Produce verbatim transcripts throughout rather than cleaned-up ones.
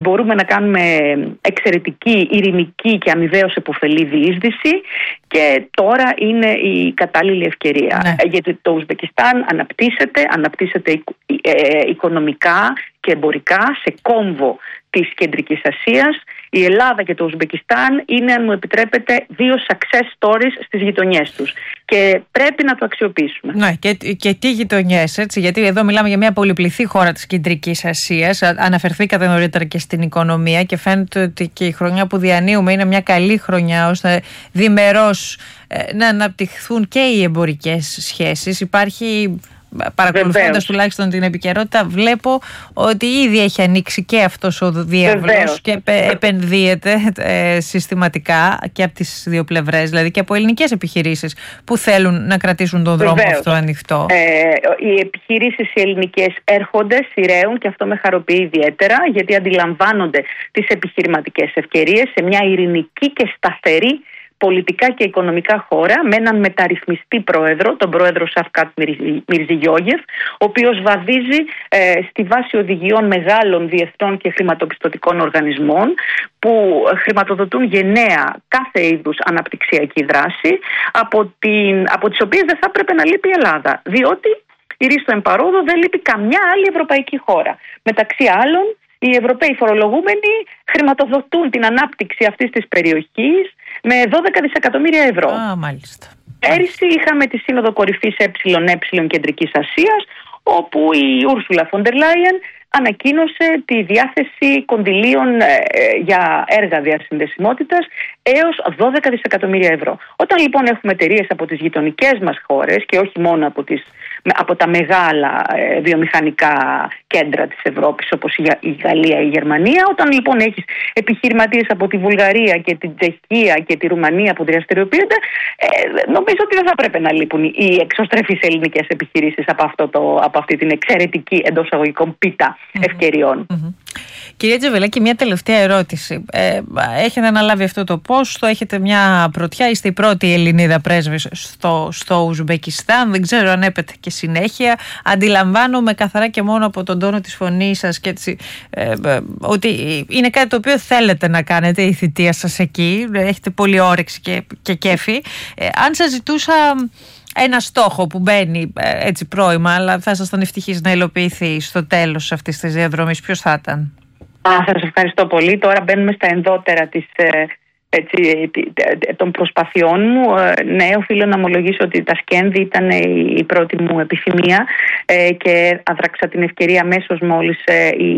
μπορούμε να κάνουμε εξαιρετική, ειρηνική και αμοιβαίως επωφελή διείσδυση και τώρα είναι η κατάλληλη ευκαιρία. Ναι. Γιατί το Ουσμπεκιστάν αναπτύσσεται, αναπτύσσεται ε, οικονομικά και εμπορικά σε κόμβο της Κεντρικής Ασίας. Η Ελλάδα και το Ουσμπεκιστάν είναι, αν μου επιτρέπετε, δύο success stories στις γειτονιές τους και πρέπει να το αξιοποιήσουμε. Ναι, και, και τι γειτονιές, έτσι, γιατί εδώ μιλάμε για μια πολυπληθή χώρα της Κεντρικής Ασίας. Αναφερθήκατε νωρίτερα και στην οικονομία και φαίνεται ότι και η χρονιά που διανύουμε είναι μια καλή χρονιά ώστε διμερώς ε, να αναπτυχθούν και οι εμπορικές σχέσεις. Υπάρχει... Παρακολουθώντας τουλάχιστον την επικαιρότητα, βλέπω ότι ήδη έχει ανοίξει και αυτός ο διάβλος και επενδύεται ε, συστηματικά και από τις δύο πλευρές, δηλαδή και από ελληνικές επιχειρήσεις που θέλουν να κρατήσουν τον δρόμο Βεβαίως. αυτό ανοιχτό. Ε, οι επιχειρήσεις οι ελληνικές έρχονται, σειραίουν και αυτό με χαροποιεί ιδιαίτερα, γιατί αντιλαμβάνονται τις επιχειρηματικές ευκαιρίες σε μια ειρηνική και σταθερή πολιτικά και οικονομικά χώρα, με έναν μεταρρυθμιστή πρόεδρο, τον πρόεδρο Σαφκάτ Μιρζιγιόγεφ, ο οποίος βαδίζει ε, στη βάση οδηγιών μεγάλων διεθνών και χρηματοπιστωτικών οργανισμών που χρηματοδοτούν γενναία κάθε είδους αναπτυξιακή δράση, από, την, από τις οποίες δεν θα έπρεπε να λείπει η Ελλάδα, διότι η ρίστο εμπαρόδο δεν λείπει καμιά άλλη ευρωπαϊκή χώρα. Μεταξύ άλλων, οι Ευρωπαίοι φορολογούμενοι χρηματοδοτούν την ανάπτυξη αυτής της περιοχής με δώδεκα δισεκατομμύρια ευρώ. Α, μάλιστα. Πέρυσι είχαμε τη Σύνοδο Κορυφής ΕΕ Κεντρικής Ασίας, όπου η Ούρσουλα Φοντερ Λάιεν ανακοίνωσε τη διάθεση κονδυλίων ε, για έργα διασυνδεσιμότητας έως δώδεκα δισεκατομμύρια ευρώ. Όταν λοιπόν έχουμε εταιρείες από τις γειτονικές μας χώρες και όχι μόνο από, τις, από τα μεγάλα ε, βιομηχανικά κέντρα της Ευρώπης όπως η, η Γαλλία ή η Γερμανία, όταν λοιπόν έχεις επιχειρηματίες από τη Βουλγαρία και την Τσεχία και τη Ρουμανία που δραστηριοποιούνται, ε, νομίζω ότι δεν θα πρέπει να λείπουν οι εξωστρεφείς ελληνικές επιχειρήσεις από, αυτό το, από αυτή την εξαιρετική εντός αγωγικών πίτα ευκαιριών. Mm-hmm. Κυρία Τζεβελάκη, μια τελευταία ερώτηση. Ε, έχετε αναλάβει αυτό το πόστο, έχετε μια πρωτιά, είστε η πρώτη Ελληνίδα πρέσβης στο, στο Ουσμπεκιστάν, δεν ξέρω αν έπεται και συνέχεια. Αντιλαμβάνομαι καθαρά και μόνο από τον τόνο της φωνής σας και έτσι, ε, ε, ότι είναι κάτι το οποίο θέλετε να κάνετε, η θητεία σας εκεί, έχετε πολύ όρεξη και, και κέφι. Ε, αν σας ζητούσα ένα στόχο που μπαίνει έτσι πρώιμα, αλλά θα ήσασταν ευτυχείς να υλοποιηθεί στο τέλος αυτής της διαδρομής, ποιος θα ήταν? Α, σας ευχαριστώ πολύ. Τώρα μπαίνουμε στα ενδότερα της, έτσι, των προσπαθειών μου. Ναι, οφείλω να ομολογήσω ότι τα Σκένδη ήταν η πρώτη μου επιθυμία και αδράξα την ευκαιρία αμέσως μόλις η,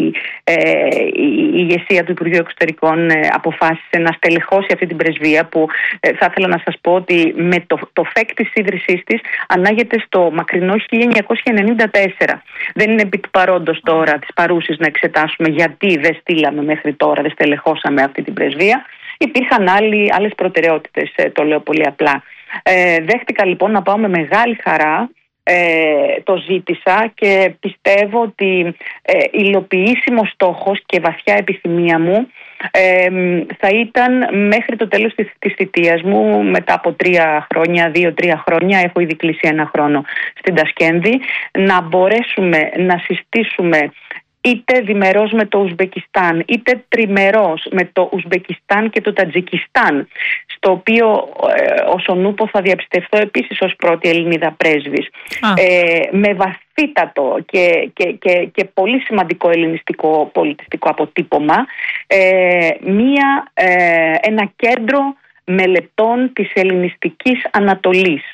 η ηγεσία του Υπουργείου Εξωτερικών αποφάσισε να στελεχώσει αυτή την πρεσβεία, που θα ήθελα να σας πω ότι με το, το φεκ της ίδρυσής της ανάγεται στο μακρινό χίλια εννιακόσια ενενήντα τέσσερα. Δεν είναι επί του παρόντος τώρα της παρούσης να εξετάσουμε γιατί δεν στείλαμε μέχρι τώρα, δεν στελεχώσαμε αυτή την πρεσβεία. Υπήρχαν άλλοι, άλλες προτεραιότητες, το λέω πολύ απλά. Ε, δέχτηκα λοιπόν να πάω με μεγάλη χαρά, ε, το ζήτησα και πιστεύω ότι ε, υλοποιήσιμος στόχος και βαθιά επιθυμία μου ε, θα ήταν μέχρι το τέλος της, της θητείας μου, μετά από τρία χρόνια, δύο-τρία χρόνια, έχω ήδη κλείσει ένα χρόνο στην Τασκένδη, να μπορέσουμε να συστήσουμε είτε διμερός με το Ουσμπεκιστάν, είτε τριμερός με το Ουσμπεκιστάν και το Τατζικιστάν, στο οποίο ε, ως ο νούπο θα διαπιστευτώ επίσης ως πρώτη Ελληνίδα πρέσβης. Ε, με βαθύτατο και, και, και, και πολύ σημαντικό ελληνιστικό πολιτιστικό αποτύπωμα, ε, μία, ε, ένα κέντρο μελετών της ελληνιστικής Ανατολής.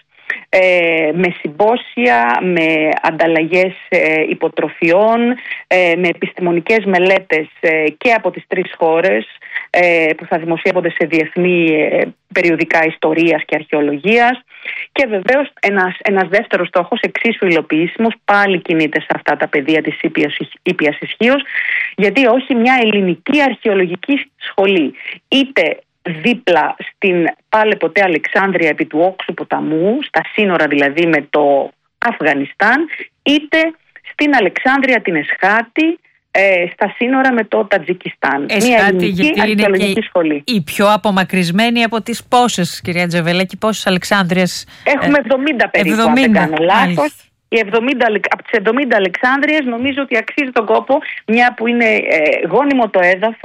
Ε, με συμπόσια, με ανταλλαγές ε, υποτροφιών, ε, με επιστημονικές μελέτες ε, και από τις τρεις χώρες ε, που θα δημοσιεύονται σε διεθνή ε, περιοδικά ιστορίας και αρχαιολογίας, και βεβαίως ένας, ένας δεύτερος στόχος εξίσου υλοποιήσιμος πάλι κινείται σε αυτά τα πεδία της ήπιας ισχύως, γιατί όχι μια ελληνική αρχαιολογική σχολή, είτε δίπλα στην πάλε ποτέ Αλεξάνδρεια επί του Όξου ποταμού, στα σύνορα δηλαδή με το Αφγανιστάν, είτε στην Αλεξάνδρεια την Εσχάτη, ε, στα σύνορα με το Τατζικιστάν. Εσχάτη, μια ελληνική αρχαιολογική σχολή. Η πιο απομακρυσμένη από τις πόσες, κυρία Τζεβελάκη, πόσες Αλεξάνδριες? Έχουμε εβδομήντα περίπου, εβδομήντα, αν δεν κάνω λάθος. Οι εβδομήντα, από τις εβδομήντα Αλεξάνδριες νομίζω ότι αξίζει τον κόπο, μια που είναι ε, γόνιμο το έδαφος,